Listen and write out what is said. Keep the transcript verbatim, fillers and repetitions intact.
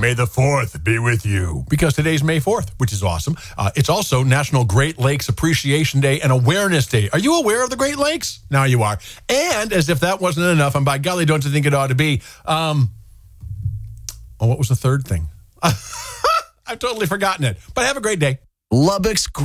May the fourth be with you. Because today's May fourth, which is awesome. Uh, it's also National Great Lakes Appreciation Day and Awareness Day. Are you aware of the Great Lakes? Now you are. And as if that wasn't enough, and by golly, don't you think it ought to be? Um, oh, what was the third thing? I've totally forgotten it. But have a great day. Lubbock's